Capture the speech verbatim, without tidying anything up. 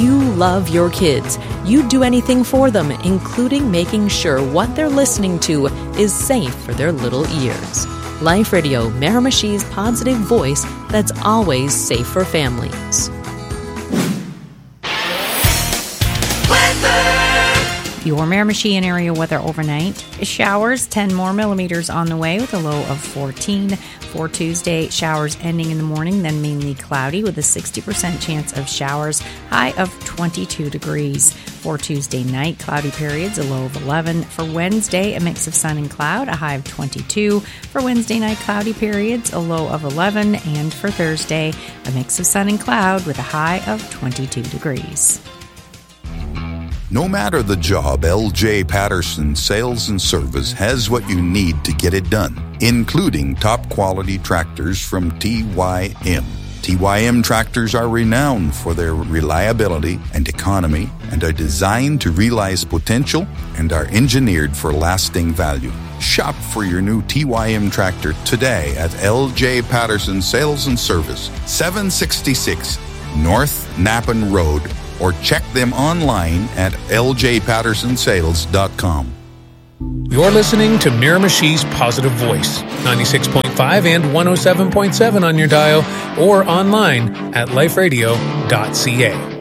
You love your kids. You'd do anything for them, including making sure what they're listening to is safe for their little ears. Life Radio, Miramichi's positive voice that's always safe for families. Your Miramichi and area weather overnight. Showers, ten more millimeters on the way with a low of fourteen. For Tuesday, showers ending in the morning, then mainly cloudy with a sixty percent chance of showers, high of twenty-two degrees. For Tuesday night, cloudy periods, a low of eleven. For Wednesday, a mix of sun and cloud, a high of twenty-two. For Wednesday night, cloudy periods, a low of eleven. And for Thursday, a mix of sun and cloud with a high of twenty-two degrees. No matter the job, L J Patterson Sales and Service has what you need to get it done, including top-quality tractors from T Y M. T Y M tractors are renowned for their reliability and economy and are designed to realize potential and are engineered for lasting value. Shop for your new T Y M tractor today at L J Patterson Sales and Service, seven sixty-six North Napan Road, or check them online at l j patterson sales dot com. You're listening to Miramichi's Positive Voice, ninety-six point five and one oh seven point seven on your dial, or online at life radio dot c a.